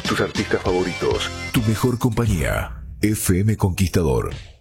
tus artistas favoritos. Tu mejor compañía, FM Conquistador.